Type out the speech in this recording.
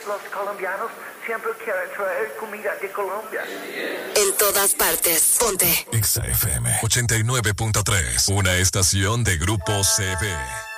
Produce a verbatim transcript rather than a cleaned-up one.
los colombianos siempre quieren traer comida de Colombia. En todas partes, ponte Exa F M ochenta y nueve punto tres, una estación de Grupo C B.